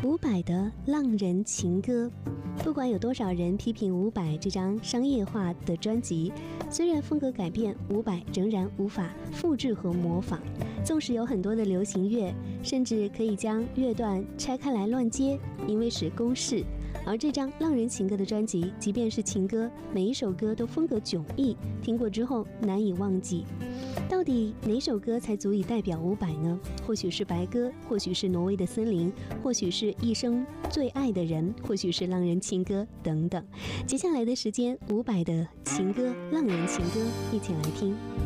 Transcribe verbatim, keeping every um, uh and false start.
伍佰的《浪人情歌》，不管有多少人批评伍佰这张商业化的专辑，虽然风格改变，伍佰仍然无法复制和模仿。纵使有很多的流行乐，甚至可以将乐段拆开来乱接，因为是公式。而这张《浪人情歌》的专辑，即便是情歌，每一首歌都风格迥异，听过之后难以忘记。到底哪首歌才足以代表伍佰呢？或许是白鸽，或许是挪威的森林，或许是一生最爱的人，或许是浪人情歌等等。接下来的时间，伍佰的情歌《浪人情歌》，一起来听。